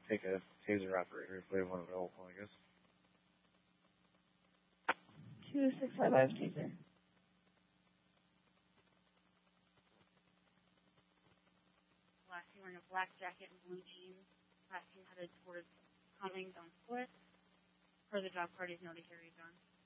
take a taser operator if they have one available, I guess. 2655 taser. Last seen wearing a black jacket and blue jeans. Last seen headed towards Cummings on foot. Per the job party's know to carry a gun.